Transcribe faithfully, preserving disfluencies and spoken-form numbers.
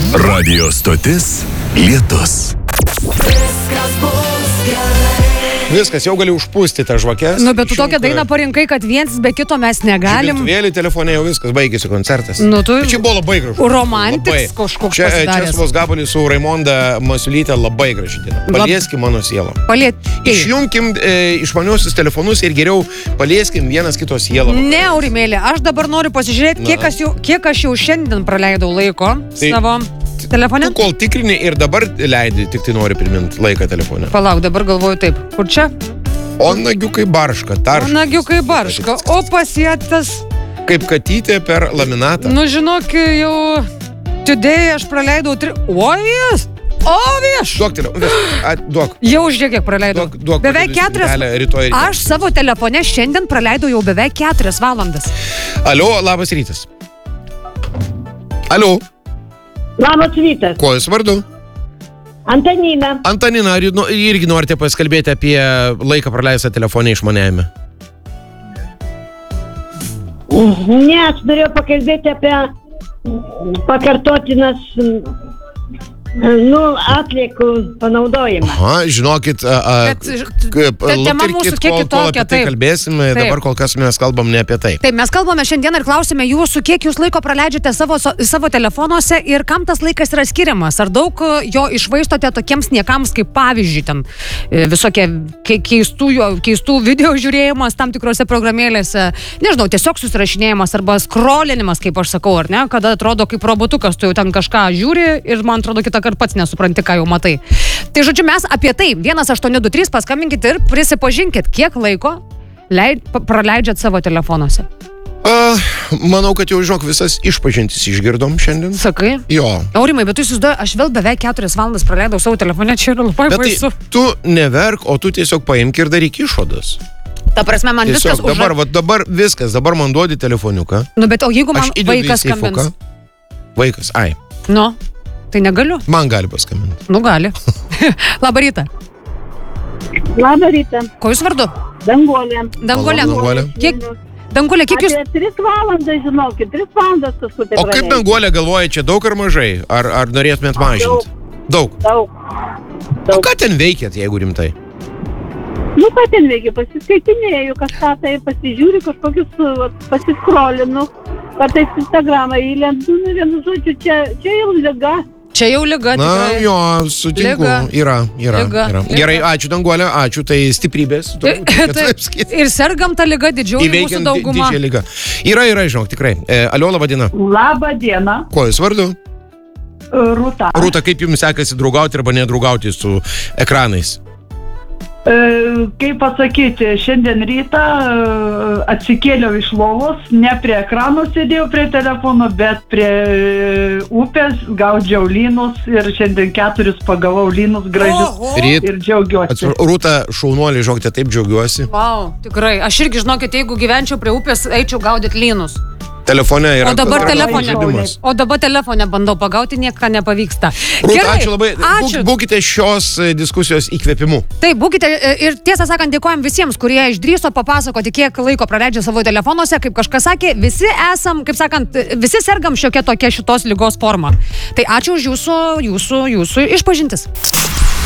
Radio stotis Lietus. Viskas bus gerai. Viskas, jau gali užpūsti tą žvakes. Nu, bet tu tokią dainą parinkai, kad viens be kito mes negalim. Vėlį telefone jau viskas, baigėsi koncertas. Nu, tu... Čia buvo labai gražu. Romantiks kažkoks Čia pasidaręs. Česlovas Gabalis su Raimonda Masiulytė labai graži diena. Palieskim mano sielą. Paliet... Išjunkim e, išmaniuosius telefonus ir geriau palieskim vienas kito sielą. Ne, Aurimėlė, aš dabar noriu pasižiūrėti, kiek aš, jau, kiek aš jau šiandien praleidau laiko Tai- savo telefone. Tu kol tikrini ir dabar leidi, tik tai nori priminti laiką telefone. Palauk, dabar galvoju taip. Kur čia? O nagiukai barška, tarška. Nagiukai barška. O pasietas. Kaip katytė per laminatą. Nu, žinok, jau today aš praleidau tri... O, vis! O, vis! Duok telefoną. Duok. Jau žiūrėk, kiek praleidau. Duok, duok beveik keturias. Rytoj. Aš savo telefone šiandien praleidau jau beveik keturias valandas. Alio, labas rytas. Alio. Labas rytas. Kuo jūs vardu? Antanina. Antanina, ar nu- irgi norite pasikalbėti apie laiką praleistą telefone išmaniajame? Ne, aš norėjau pakalbėti apie pakartotinas, nu, atliekų panaudojimą. Aha, žinokit, a, a, Bet, kaip, ta tema mūsų luktelkit, kiek kol, kol kitokia, apie tai taip. kalbėsim, Taip. dabar kol kas mes kalbam ne apie tai. Taip, mes kalbame šiandien ir klausime jūsų, kiek jūs laiko praleidžiate savo, savo telefonuose ir kam tas laikas yra skiriamas. Ar daug jo išvaistote tokiems niekams, kaip pavyzdžiui, ten e, visokie ke- keistų, jo- keistų video žiūrėjimas tam tikrose programėlėse, nežinau, tiesiog susirašinėjimas arba scrollinimas, kaip aš sakau, ar ne, kada atrodo kaip robotukas, tu jau ten kažką žiūri ir man atrodo kitą kartą pats nesupranti, ką jau matai. Tai žodžiu, mes apie tai, vienas aštuoni du trys, paskambinkit ir prisipažinkit, kiek laiko leid, pa- praleidžiat savo telefonuose. A, manau, kad jau, žinok, visas išpažintis išgirdom šiandien. Sakai? Jo. Aurimai, bet tu įsivaizduoji, aš vėl beveik keturias valandas praleidau savo telefone, čia yra labai Bet baisu. tai tu neverk, o tu tiesiog paimk ir daryk išvadas. Ta prasme, man Tiesiog viskas dabar, už... va, dabar viskas, dabar man duodi telefoniuką. Nu, bet o jeigu man Aš įdedu į vaikas seifuką. skambins? Vaikas, ai, Nu, tai negaliu. man gali paskambinti. Nu, gali. Labą rytą. Labą rytą. Ko jūs vardu? Danguolė. Dangolė. Danguolė. Kiek, Dangolė, kiek jūs... Apie tris valandas, žinokit, tris valandas kažkur tai O kaip Danguolė galvoja, čia daug ar mažai? Ar, ar norėtumėt mažinti? Daug. Daug. O ką ten veikėt, jeigu rimtai? Nu, ką ten veikia, pasiskaitinėjau kažką, tai pasižiūriu kažkokius, vat, pasiskrolinu, kartais Instagramą įlendu, nu, vienu žodžiu, čia, čia jau liga. Čia jau liga, Na, tikrai. jo, sutinku. Liga. Yra, yra, Liga. yra. Liga. Gerai, ačiū Danguolė, ačiū, tai stiprybės. turbūt reikėtų Taip. taip sakyti. Ir sergam tą ligą didžiausią mūsų Įveikiant di- daugumą. didžiąją ligą. Yra, yra, žinok, tikrai. E, Alio, laba diena. Labą dieną, Kuo jūs vardu? Rūta. Rūta, kaip jums sekasi draugauti arba nedraugauti su ekranais? E, kaip pasakyti, šiandien rytą e, atsikėliau iš lovos, ne prie ekrano sėdėjau prie telefono, bet prie e, upės gaudžiau lynus ir šiandien keturis pagavau lynus gražius Oho. Ryt. ir džiaugiuosi. Atsiprašau, Rūta, šaunuolė, žinokite, taip džiaugiuosi. Wow, tikrai. Aš irgi, žinokit, jeigu gyvenčiau prie upės, eičiau gaudyti lynus. Telefone yra. O dabar tas telefone. žaidimas. O dabar telefone bandau pagauti, nieko nepavyksta. Rūta, ačiū labai. Ačiū. Būk- Būkite šios e, diskusijos įkvėpimu. Taip, būkite e, ir tiesą sakant, dėkojam visiems, kurie išdrįso papasakoti, kiek laiko praleidžia savo telefonuose. Kaip kažkas sakė, visi esam, kaip sakant, visi sergam šiokia tokia šitos ligos forma. Tai ačiū už jūsų, jūsų, jūsų išpažintis.